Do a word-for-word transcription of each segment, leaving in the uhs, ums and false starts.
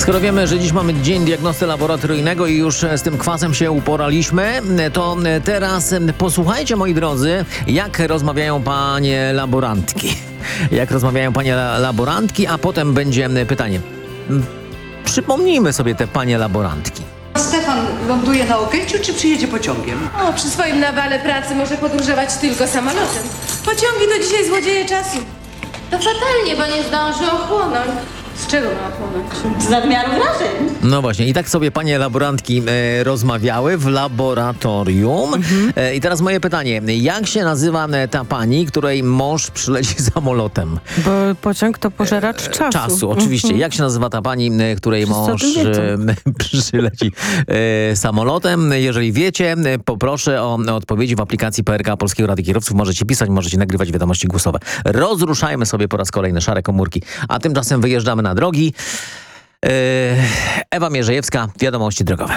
Skoro wiemy, że dziś mamy Dzień Diagnosty Laboratoryjnego i już z tym kwasem się uporaliśmy, to teraz posłuchajcie, moi drodzy, jak rozmawiają panie laborantki. Jak rozmawiają panie laborantki, a potem będzie pytanie. Przypomnijmy sobie te panie laborantki. Stefan ląduje na Okęciu, czy przyjedzie pociągiem? O, przy swoim nawale pracy może podróżować tylko samolotem. Pociągi to dzisiaj złodzieje czasu. To fatalnie, bo nie zdąży ochłonąć. Z czego ma ochłonąć? Z nadmiaru wrażeń. No właśnie, i tak sobie panie laborantki e, rozmawiały w laboratorium. Mhm. E, I teraz moje pytanie, jak się nazywa ta pani, której mąż przyleci samolotem? Bo pociąg to pożeracz e, czasu. Czasu, oczywiście. Mhm. Jak się nazywa ta pani, e, której Wszyscy mąż e, przyleci e, samolotem? Jeżeli wiecie, e, poproszę o odpowiedzi w aplikacji P R K Polskiego Radia Kierowców. Możecie pisać, możecie nagrywać wiadomości głosowe. Rozruszajmy sobie po raz kolejny szare komórki, a tymczasem wyjeżdżamy na drogi. Ewa Mierzejewska, wiadomości drogowe.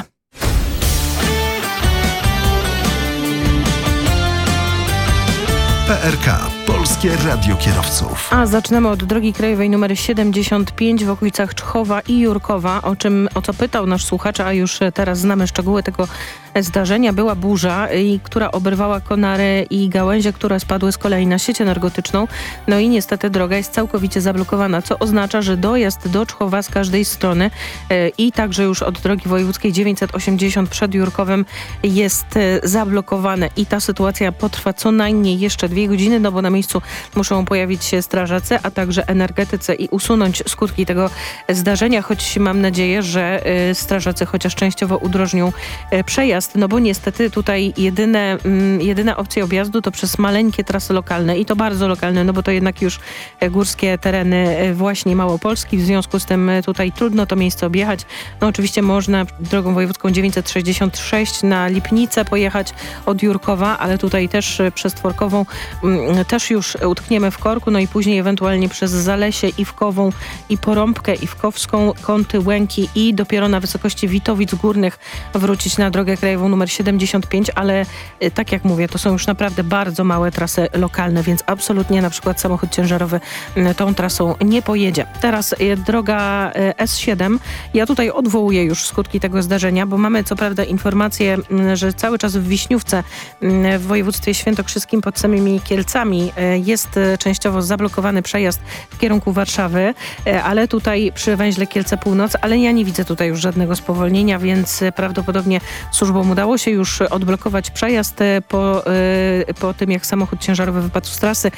P R K, Polskie Radio Kierowców. A zaczynamy od drogi krajowej numer siedemdziesiąt pięć w okolicach Czchowa i Jurkowa, o czym, o co pytał nasz słuchacz, a już teraz znamy szczegóły tego zdarzenia. Była burza, i, która oberwała konary i gałęzie, które spadły z kolei na sieć energetyczną. No i niestety droga jest całkowicie zablokowana, co oznacza, że dojazd do Czchowa z każdej strony e, i także już od drogi wojewódzkiej dziewięćset osiemdziesiąt przed Jurkowem jest e, zablokowane i ta sytuacja potrwa co najmniej jeszcze dwie godziny, no bo na miejscu muszą pojawić się strażacy, a także energetycy i usunąć skutki tego zdarzenia, choć mam nadzieję, że e, strażacy chociaż częściowo udrożnią e, przejazd. No bo niestety tutaj jedyne, mm, jedyna opcja objazdu to przez maleńkie trasy lokalne i to bardzo lokalne, no bo to jednak już e, górskie tereny e, właśnie Małopolski, w związku z tym e, tutaj trudno to miejsce objechać. No oczywiście można drogą wojewódzką dziewięćset sześćdziesiąt sześć na Lipnicę pojechać od Jurkowa, ale tutaj też e, przez Tworkową m, też już utkniemy w korku, no i później ewentualnie przez Zalesie, Iwkową i Porąbkę Iwkowską, Kąty, Łęki i dopiero na wysokości Witowic Górnych wrócić na drogę krajową numer siedemdziesiąt pięć, ale y, tak jak mówię, to są już naprawdę bardzo małe trasy lokalne, więc absolutnie na przykład samochód ciężarowy y, tą trasą nie pojedzie. Teraz y, droga y, S siedem. Ja tutaj odwołuję już skutki tego zdarzenia, bo mamy co prawda informację, y, że cały czas w Wiśniówce y, w województwie świętokrzyskim pod samymi Kielcami y, jest y, częściowo zablokowany przejazd w kierunku Warszawy, y, ale tutaj przy węźle Kielce Północ, ale ja nie widzę tutaj już żadnego spowolnienia, więc y, prawdopodobnie służbom udało się już odblokować przejazd po, po tym, jak samochód ciężarowy wypadł z trasy.